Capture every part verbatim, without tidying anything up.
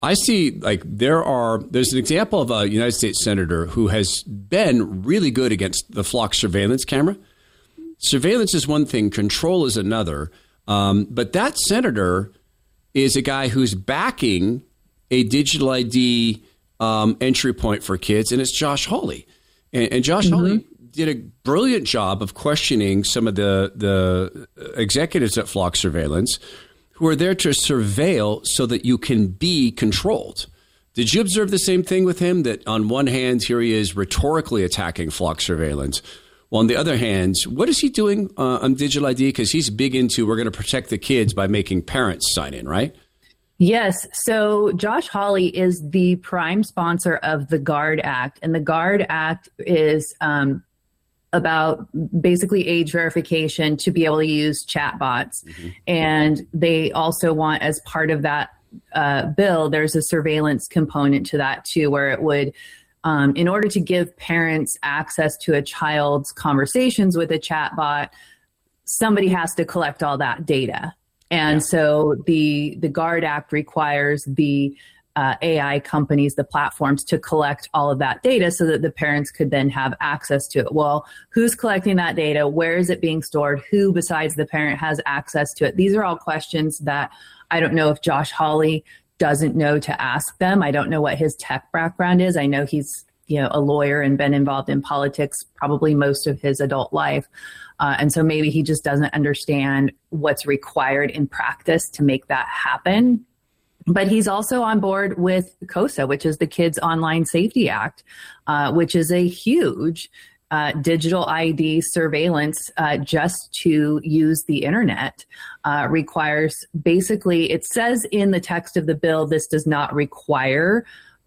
I see, like, there are, there's an example of a United States senator who has been really good against the flock surveillance camera. Surveillance is one thing, control is another. Um, but that senator is a guy who's backing a digital I D um, entry point for kids, and it's Josh Hawley. And, and Josh mm-hmm. Hawley did a brilliant job of questioning some of the, the executives at Flock Surveillance who are there to surveil so that you can be controlled. Did you observe the same thing with him, that on one hand, here he is rhetorically attacking Flock Surveillance, while on the other hand, what is he doing uh, on digital I D? Because he's big into, we're going to protect the kids by making parents sign in, right? Yes. So Josh Hawley is the prime sponsor of the GUARD Act. And the GUARD Act is um, about basically age verification to be able to use chatbots. Mm-hmm. And they also want, as part of that uh, bill, there's a surveillance component to that too, where it would, um, in order to give parents access to a child's conversations with a chatbot, somebody has to collect all that data. And yeah. so the the GUARD Act requires the uh, A I companies, the platforms, to collect all of that data so that the parents could then have access to it. Well, who's collecting that data? Where is it being stored? Who besides the parent has access to it? These are all questions that I don't know if Josh Hawley doesn't know to ask them. I don't know what his tech background is. I know he's, you know, a lawyer and been involved in politics probably most of his adult life. Uh, and so maybe he just doesn't understand what's required in practice to make that happen. But he's also on board with COSA, which is the Kids Online Safety Act, uh, which is a huge uh, digital I D surveillance uh, just to use the internet. Uh, requires, basically, it says in the text of the bill, this does not require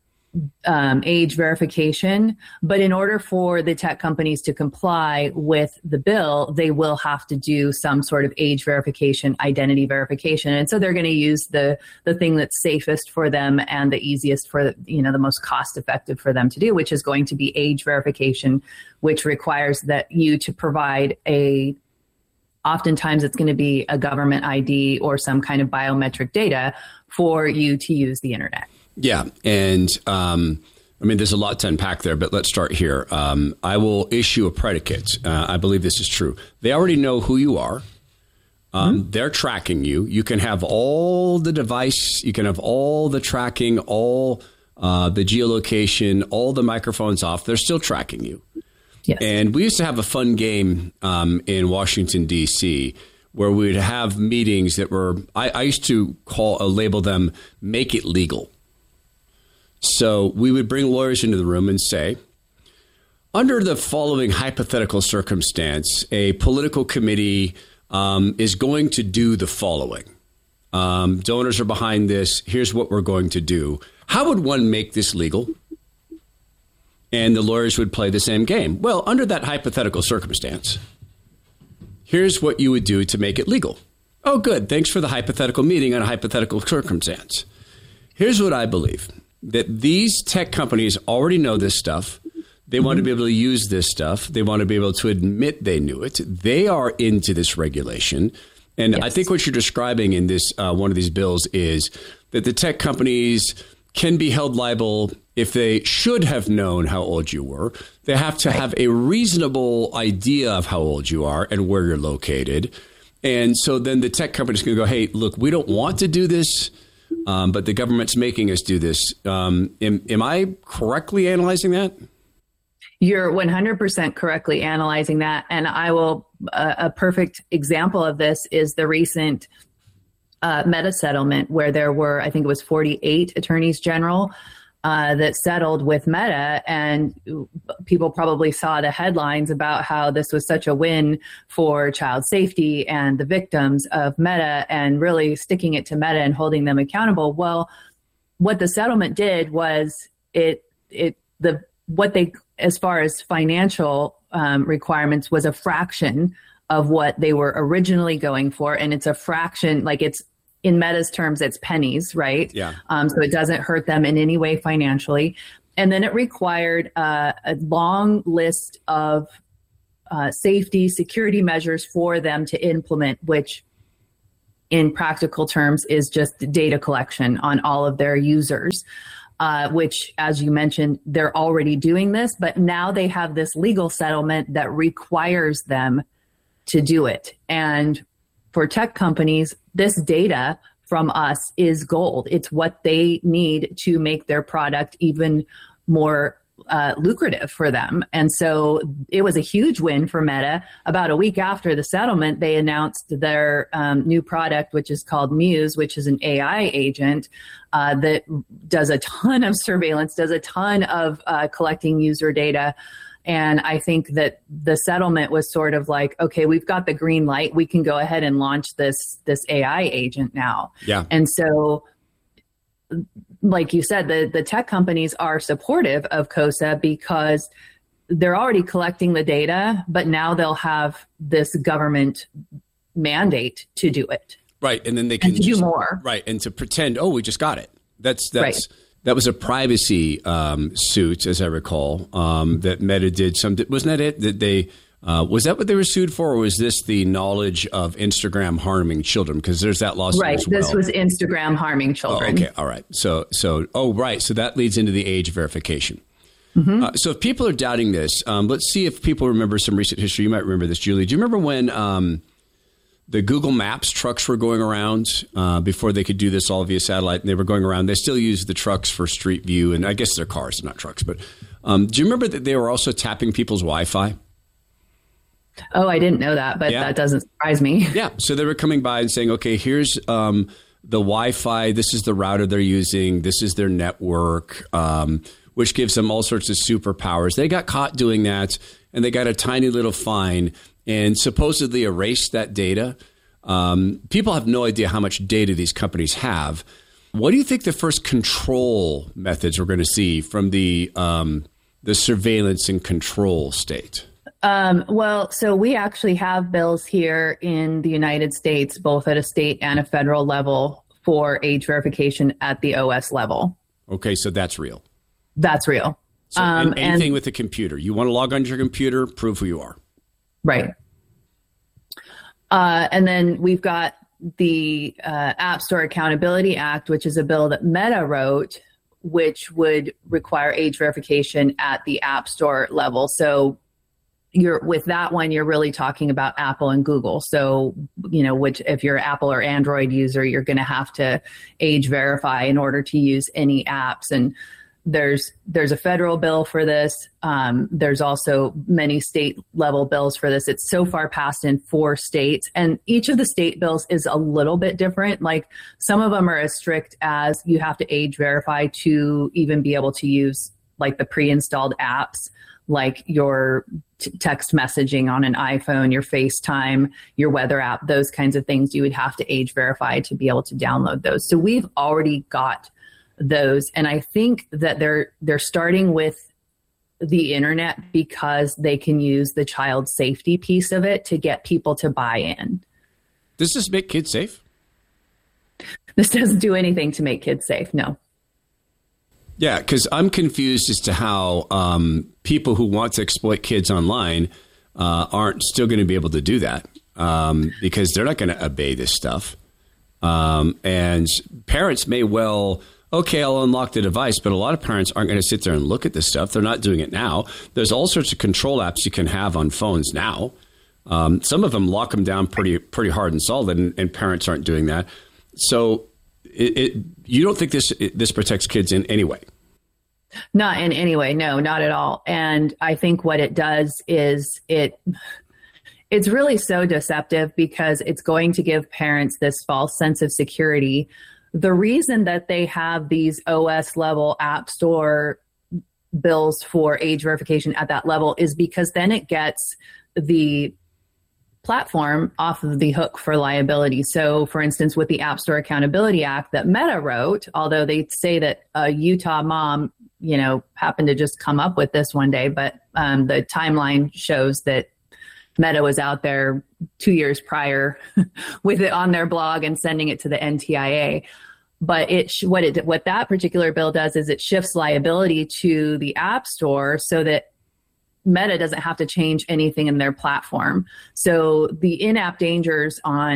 Um, age verification, but in order for the tech companies to comply with the bill, they will have to do some sort of age verification, identity verification, and so they're going to use the the thing that's safest for them and the easiest for, you know, the most cost effective for them to do, which is going to be age verification, which requires that you to provide a. Oftentimes, it's going to be a government I D or some kind of biometric data for you to use the internet. Yeah. And um, I mean, there's a lot to unpack there, but let's start here. Um, I will issue a predicate. Uh, I believe this is true. They already know who you are. Um, mm-hmm. They're tracking you. You can have all the device. You can have all the tracking, all uh, the geolocation, all the microphones off. They're still tracking you. Yes. And we used to have a fun game um, in Washington, D C, where we would have meetings that were, I, I used to call, uh, label them, make it legal. So we would bring lawyers into the room and say, under the following hypothetical circumstance, a political committee um, is going to do the following. Um, donors are behind this. Here's what we're going to do. How would one make this legal? And the lawyers would play the same game. Well, under that hypothetical circumstance, here's what you would do to make it legal. Oh, good. Thanks for the hypothetical meeting on a hypothetical circumstance. Here's what I believe. That these tech companies already know this stuff. They want mm-hmm. to be able to use this stuff. They want to be able to admit they knew it. They are into this regulation. And yes. I think what you're describing in this uh, one of these bills is that the tech companies can be held liable if they should have known how old you were. They have to right. have a reasonable idea of how old you are and where you're located. And so then the tech companies can go, hey, look, we don't want to do this. Um, but the government's making us do this. Um, am, am I correctly analyzing that? You're one hundred percent correctly analyzing that. And I will, uh, a perfect example of this is the recent uh, Meta settlement where there were, I think it was forty-eight attorneys general uh, that settled with Meta, and people probably saw the headlines about how this was such a win for child safety and the victims of Meta, and really sticking it to Meta and holding them accountable. Well, what the settlement did was it it the what they, as far as financial um, requirements, was a fraction of what they were originally going for, and it's a fraction, like it's. In Meta's terms, it's pennies, right? Yeah. Um, so it doesn't hurt them in any way financially. And then it required uh, a long list of uh, safety, security measures for them to implement, which in practical terms is just data collection on all of their users, uh, which, as you mentioned, they're already doing this, but now they have this legal settlement that requires them to do it. And for tech companies, this data from us is gold. It's what they need to make their product even more uh, lucrative for them. And so it was a huge win for Meta. About a week after the settlement, they announced their um, new product, which is called Muse, which is an A I agent uh, that does a ton of surveillance, does a ton of uh, collecting user data. And I think that the settlement was sort of like, okay, we've got the green light. We can go ahead and launch this this A I agent now. Yeah. And so, like you said, the, the tech companies are supportive of COSA because they're already collecting the data, but now they'll have this government mandate to do it. Right. And then they can and to just, do more. Right. And to pretend, oh, we just got it. That's that's right. That was a privacy um, suit, as I recall, um, that Meta did. Some wasn't that it? That they uh, was that what they were sued for, or was this the knowledge of Instagram harming children? Because there's that lawsuit right. as well. This was Instagram harming children. Oh, okay, all right. So so oh right. So that leads into the age verification. Mm-hmm. Uh, so if people are doubting this, um, let's see if people remember some recent history. You might remember this, Julie. Do you remember when um, the Google Maps trucks were going around uh, before they could do this all via satellite? And they were going around. They still use the trucks for Street View, and I guess they're cars, not trucks. But um, do you remember that they were also tapping people's Wi-Fi? Oh, I didn't know that, but yeah. That doesn't surprise me. Yeah. So they were coming by and saying, okay, here's um, the Wi-Fi. This is the router they're using. This is their network, um, which gives them all sorts of superpowers. They got caught doing that, and they got a tiny little fine and supposedly erased that data. Um, people have no idea how much data these companies have. What do you think the first control methods we're going to see from the um, the surveillance and control state? Um, well, so we actually have bills here in the United States, both at a state and a federal level, for age verification at the O S level. Okay, so that's real. That's real. So um, anything and, with a computer. You want to log onto your computer, prove who you are. Right. Uh, and then we've got the uh, App Store Accountability Act, which is a bill that Meta wrote, which would require age verification at the App Store level. So you're with that one, you're really talking about Apple and Google. So, you know, which if you're an Apple or Android user, you're going to have to age verify in order to use any apps. And There's there's a federal bill for this. Um, there's also many state level bills for this. It's so far passed in four states, and each of the state bills is a little bit different. Like some of them are as strict as you have to age verify to even be able to use like the pre-installed apps, like your t- text messaging on an iPhone, your FaceTime, your weather app, those kinds of things. You would have to age verify to be able to download those. So we've already got those. And I think that they're they're starting with the internet because they can use the child safety piece of it to get people to buy in. Does this make kids safe? This doesn't do anything to make kids safe, no. Yeah, because I'm confused as to how um, people who want to exploit kids online uh, aren't still going to be able to do that um, because they're not going to obey this stuff. Um, and parents may well... okay, I'll unlock the device, but a lot of parents aren't going to sit there and look at this stuff. They're not doing it now. There's all sorts of control apps you can have on phones now. Um, some of them lock them down pretty pretty hard and solid, and, and parents aren't doing that. So it, it, you don't think this it, this protects kids in any way? Not in any way, no, not at all. And I think what it does is it... it's really so deceptive because it's going to give parents this false sense of security. The reason that they have these O S level App Store bills for age verification at that level is because then it gets the platform off of the hook for liability. So for instance, with the App Store Accountability Act that Meta wrote, although they say that a Utah mom, you know, happened to just come up with this one day, but um, the timeline shows that Meta was out there two years prior with it on their blog and sending it to the N T I A. But it what it what that particular bill does is it shifts liability to the App Store so that Meta doesn't have to change anything in their platform. So the in-app dangers on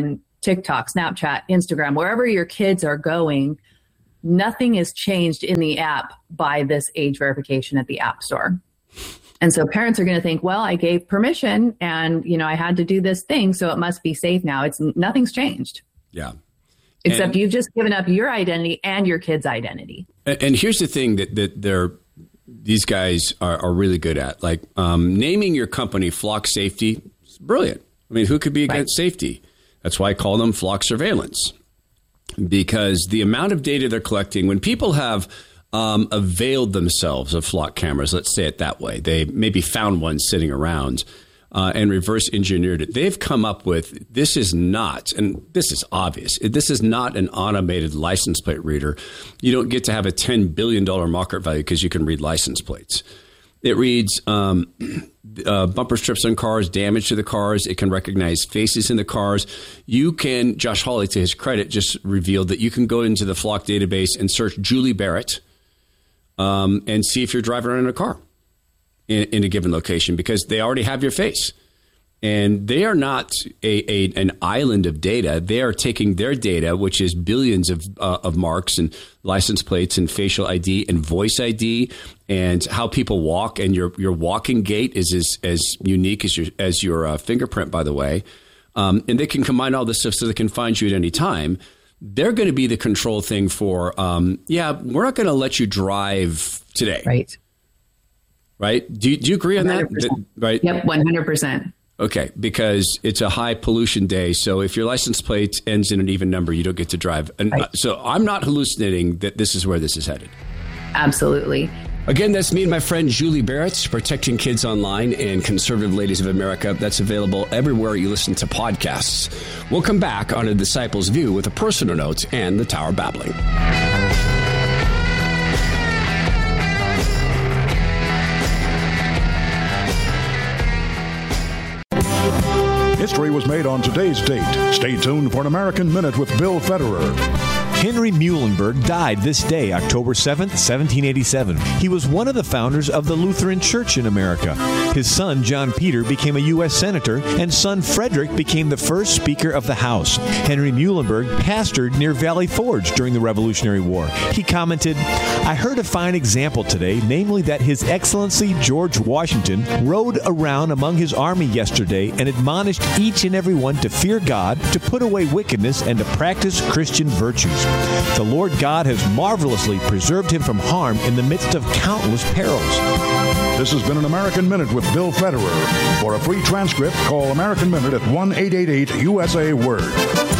TikTok, Snapchat, Instagram, wherever your kids are going, nothing is changed in the app by this age verification at the App Store. And so parents are going to think, well, I gave permission and, you know, I had to do this thing, so it must be safe now. It's nothing's changed. Yeah. Except and, you've just given up your identity and your kid's identity. And, and here's the thing that, that they're, these guys are, are really good at. Like um, naming your company Flock Safety is brilliant. I mean, who could be against right. safety? That's why I call them Flock Surveillance. Because the amount of data they're collecting, when people have um, availed themselves of Flock cameras, let's say it that way, they maybe found one sitting around uh, and reverse engineered it. They've come up with, this is not, and this is obvious, this is not an automated license plate reader. You don't get to have a ten billion dollars market value because you can read license plates. It reads um, uh, bumper strips on cars, damage to the cars. It can recognize faces in the cars. You can, Josh Hawley, to his credit, just revealed that you can go into the Flock database and search Julie Barrett um, and see if you're driving around in a car in, in a given location because they already have your face. And they are not a, a an island of data. They are taking their data, which is billions of uh, of marks and license plates and facial I D and voice I D and how people walk. And your your walking gait is as, as unique as your as your uh, fingerprint, by the way. Um, and they can combine all this stuff so they can find you at any time. They're going to be the control thing for, um, yeah, we're not going to let you drive today. Right. Right. Do you, do you agree on that? that? Right. Yep. one hundred percent. Okay, because it's a high pollution day. So if your license plate ends in an even number, you don't get to drive. And right. So I'm not hallucinating that this is where this is headed. Absolutely. Again, that's me and my friend Julie Barrett, Protecting Kids Online and Conservative Ladies of America. That's available everywhere you listen to podcasts. We'll come back on A Disciple's View with a personal note and the Tower Babbling. History was made on today's date. Stay tuned for an American Minute with Bill Federer. Henry Muhlenberg died this day, October seventh, seventeen eighty-seven. He was one of the founders of the Lutheran Church in America. His son, John Peter, became a U S senator, and son Frederick became the first Speaker of the House. Henry Muhlenberg pastored near Valley Forge during the Revolutionary War. He commented, "I heard a fine example today, namely that His Excellency George Washington rode around among his army yesterday and admonished each and every one to fear God, to put away wickedness, and to practice Christian virtues. The Lord God has marvelously preserved him from harm in the midst of countless perils." This has been an American Minute with Bill Federer. For a free transcript, call American Minute at one eight eight eight U S A Word.